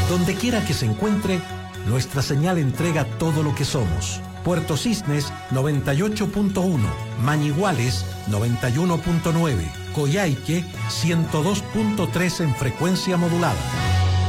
Donde quiera que se encuentre, nuestra señal entrega todo lo que somos. Puerto Cisnes 98.1, Mañiguales 91.9, Coyhaique 102.3 en frecuencia modulada.